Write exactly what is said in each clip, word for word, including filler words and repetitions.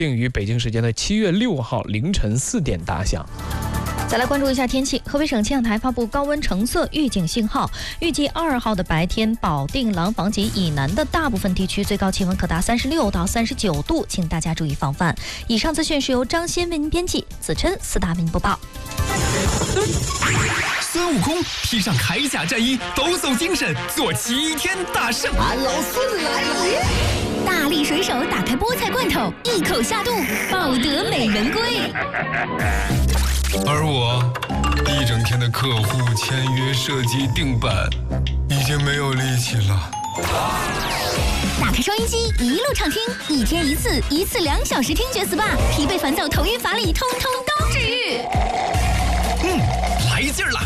定于北京时间的七月六号凌晨四点打响。 再来关注一下天气，河北省气象台发布高温橙色预警信号，预计二号的白天，保定、廊坊及以南的大部分地区最高气温可达三十六到三十九度，请大家注意防范。以上资讯是由张鑫为您编辑，子琛、四大为您播报。 孙悟空披上铠甲战衣，抖擞精神，做齐天大圣。 俺老孙来了！ 大力水手打开菠菜罐头，一口下肚，抱得美人归。 而我一整天的客户签约、设计、定版，已经没有力气了。 打开收音机，一路畅听，一天一次，一次两小时听觉 S P A， 疲惫烦躁、头晕乏力，通通都治愈。 嗯，来劲儿了！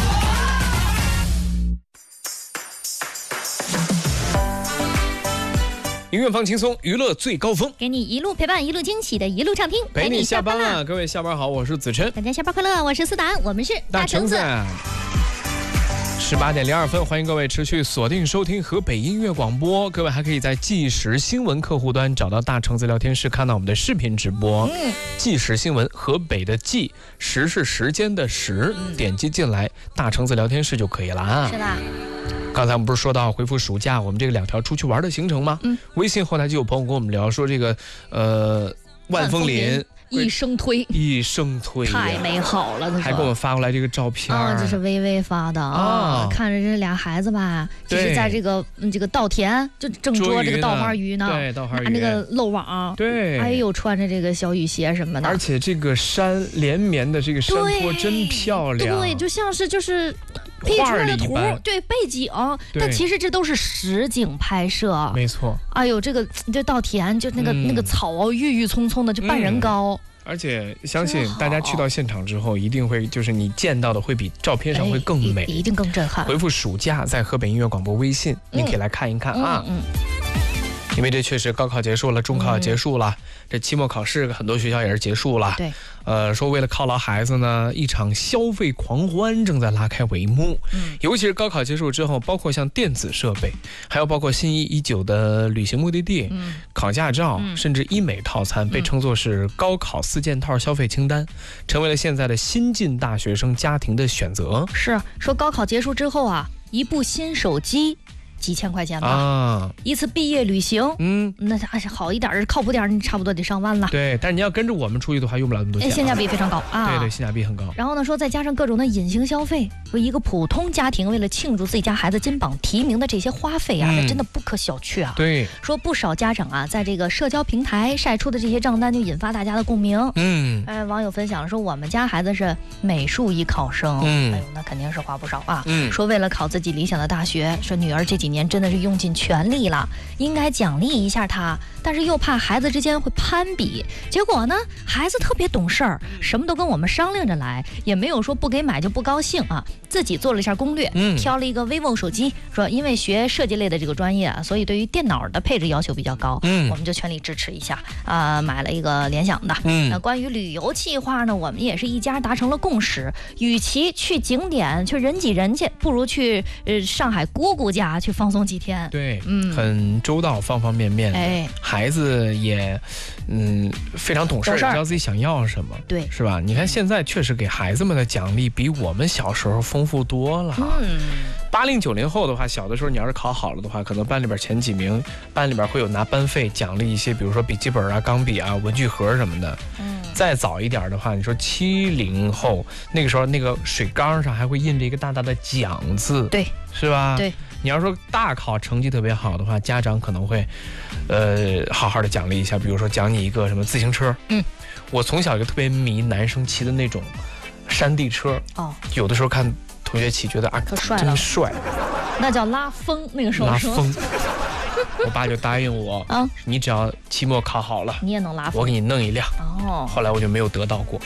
音乐放轻松，娱乐最高峰， 给你一路陪伴，一路惊喜的一路畅听， 陪你下班了。各位下班好，我是子琛， 大家下班快乐，我是思达，我们是大橙子。十八点零二分，欢迎各位持续锁定收听河北音乐广播。各位还可以在即时新闻客户端找到大橙子聊天室，看到我们的视频直播。嗯，即时新闻，河北的即，时是时间的时，嗯、点击进来，大橙子聊天室就可以了啊。 是的。 刚才我们不是说到回复暑假我们这个两条出去玩的行程吗？嗯，微信后台就有朋友跟我们聊说这个呃万峰林。 一生推， 一生推， 太美好了！ 还给我们发过来这个照片啊、哦，这是微微发的啊、哦。看着这俩孩子吧，就是在这个嗯这个稻田，就正捉这个稻花鱼呢， 对，稻花鱼拿那个漏网， 对， 哎呦，穿着这个小雨鞋什么的。 而且这个山连绵的这个山坡真漂亮， 对，就像是就是。P 出来的图，对背景，但其实这都是实景拍摄， 没错。 哎呦，这个这稻田就那个、嗯、那个草啊，郁郁葱葱的，就半人高。嗯、 而且相信大家去到现场之后，一定会就是你见到的会比照片上会更美， 一定更震撼。 回复暑假在河北音乐广播微信，嗯、你可以来看一看啊。嗯。嗯因为这确实高考结束了，中考结束了，嗯、这期末考试很多学校也是结束了。 对， 呃，说为了犒劳孩子呢，一场消费狂欢正在拉开帷幕。嗯，尤其是高考结束之后，包括像电子设备，还有包括心仪已久的旅行目的地、嗯、考驾照，嗯、甚至医美套餐，被称作是高考四件套消费清单，嗯、成为了现在的新进大学生家庭的选择。 是说高考结束之后啊，一部新手机。几千块钱吧，啊、一次毕业旅行，嗯，那好一点、靠谱点，你差不多得上万了。 对，但是你要跟着我们出去的话，用不了那么多钱、啊， 性价比非常高啊。 对对，性价比很高。 然后呢，说再加上各种的隐形消费，说一个普通家庭为了庆祝自己家孩子金榜题名的这些花费啊，那、嗯、真的不可小觑啊。 对， 说不少家长啊，在这个社交平台晒出的这些账单，就引发大家的共鸣。嗯，哎，网友分享说，我们家孩子是美术艺考生，嗯，哎呦，那肯定是花不少啊。嗯，说为了考自己理想的大学，说女儿这几年真的是用尽全力了，应该奖励一下他，但是又怕孩子之间会攀比。结果呢，孩子特别懂事儿，什么都跟我们商量着来，也没有说不给买就不高兴啊。自己做了一下攻略，嗯，挑了一个 vivo 手机，说因为学设计类的这个专业啊，所以对于电脑的配置要求比较高，嗯，我们就全力支持一下啊、呃，买了一个联想的。嗯，那关于旅游计划呢，我们也是一家达成了共识，与其去景点去人挤人去，不如去呃上海姑姑家去放松几天。 对，嗯，很周到，方方面面的。哎，孩子也，嗯，非常懂事，知道自己想要什么， 对， 是吧？你看现在确实给孩子们的奖励比我们小时候丰富多了。嗯，八零九零后的话，小的时候你要是考好了的话，可能班里边前几名，班里边会有拿班费奖励一些，比如说笔记本啊、钢笔啊、文具盒什么的。嗯，再早一点的话，你说七零后那个时候，那个水缸上还会印着一个大大的奖字， 对， 是吧？ 对。 你要说大考成绩特别好的话，家长可能会，呃，好好的奖励一下，比如说奖你一个什么自行车。嗯，我从小就特别迷男生骑的那种山地车。哦，有的时候看同学骑，觉得啊， 可帅了， 真帅。 那叫拉风，那个时候拉风。我爸就答应我，啊，你只要期末考好了， 你也能拉风， 我给你弄一辆。哦，后来我就没有得到过。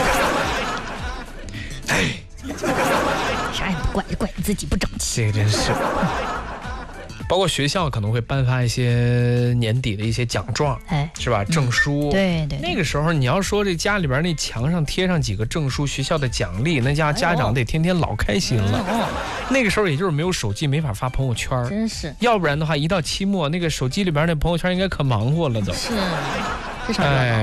哎。 啥也不怪，怪你自己不争气。 这个真是，包括学校可能会颁发一些年底的一些奖状，哎，是吧？证书， 嗯、对, 对对。 那个时候你要说这家里边那墙上贴上几个证书，学校的奖励，那家家长得天天老开心了。哎、那个时候也就是没有手机，没法发朋友圈， 真是。 要不然的话，一到期末，那个手机里边那朋友圈应该可忙活了都。 是。 非常热闹。